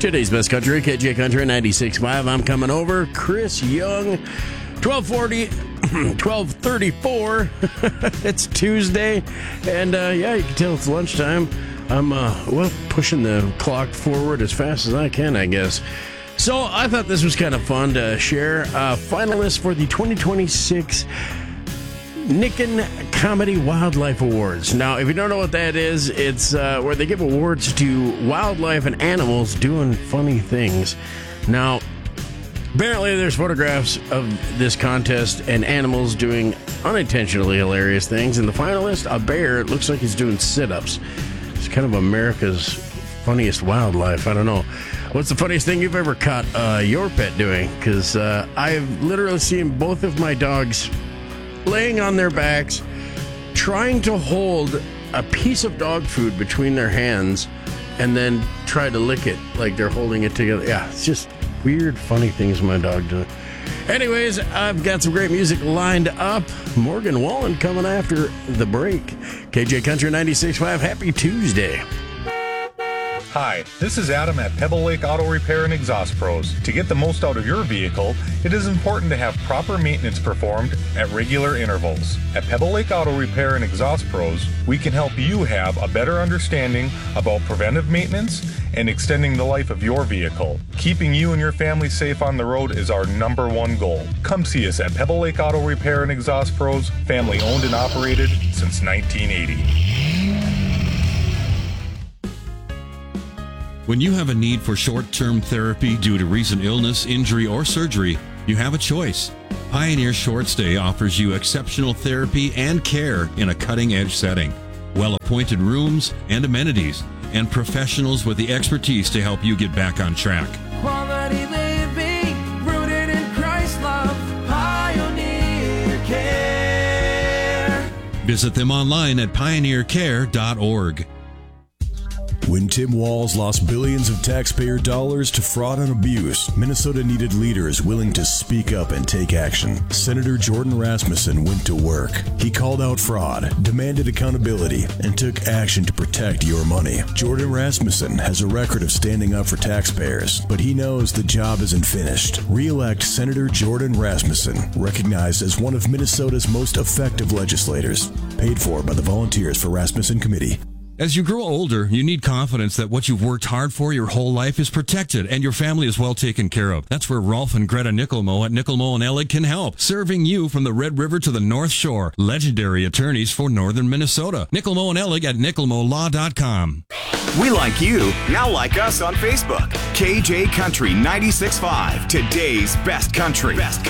Today's Best Country, KJ Country 96.5. I'm coming over. Chris Young, 1234. It's Tuesday. And yeah, you can tell it's lunchtime. I'm, pushing the clock forward as fast as I can, I guess. So I thought this was kind of fun to share. Finalists for the 2026 Nicken Comedy Wildlife Awards. Now, if you don't know what that is, it's where they give awards to wildlife and animals doing funny things. Now, apparently there's photographs of this contest and animals doing unintentionally hilarious things. And the finalist, a bear, it looks like he's doing sit-ups. It's kind of America's funniest wildlife. I don't know. What's the funniest thing you've ever caught your pet doing? Because I've literally seen both of my dogs laying on their backs, trying to hold a piece of dog food between their hands and then try to lick it like they're holding it together. Yeah, it's just weird, funny things my dog does. Anyways, I've got some great music lined up. Morgan Wallen coming after the break. KJ Country 96.5, happy Tuesday. Hi, this is Adam at Pebble Lake Auto Repair and Exhaust Pros. To get the most out of your vehicle, it is important to have proper maintenance performed at regular intervals. At Pebble Lake Auto Repair and Exhaust Pros, we can help you have a better understanding about preventive maintenance and extending the life of your vehicle. Keeping you and your family safe on the road is our number one goal. Come see us at Pebble Lake Auto Repair and Exhaust Pros, family owned and operated since 1980. When you have a need for short-term therapy due to recent illness, injury, or surgery, you have a choice. Pioneer Short Stay offers you exceptional therapy and care in a cutting-edge setting. Well-appointed rooms and amenities, and professionals with the expertise to help you get back on track. Quality living, rooted in Christ's love, Pioneer Care. Visit them online at pioneercare.org. When Tim Walz lost billions of taxpayer dollars to fraud and abuse, Minnesota needed leaders willing to speak up and take action. Senator Jordan Rasmussen went to work. He called out fraud, demanded accountability, and took action to protect your money. Jordan Rasmussen has a record of standing up for taxpayers, but he knows the job isn't finished. Re-elect Senator Jordan Rasmussen, recognized as one of Minnesota's most effective legislators. Paid for by the Volunteers for Rasmussen Committee. As you grow older, you need confidence that what you've worked hard for your whole life is protected and your family is well taken care of. That's where Rolf and Greta Nickelmo at Nickelmo and Ellig can help, serving you from the Red River to the North Shore. Legendary attorneys for Northern Minnesota. Nickelmo and Ellig at nickelmolaw.com. We like you, now like us on Facebook. KJ Country 96.5, today's best country. Best country.